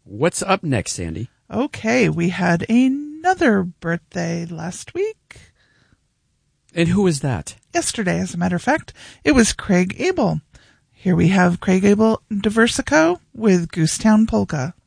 What's up next, Sandy? Okay, we had another birthday last week. And who was that? Yesterday, as a matter of fact. It was Craig Abel. Here we have Craig Abel Diversico with Goosetown Polka.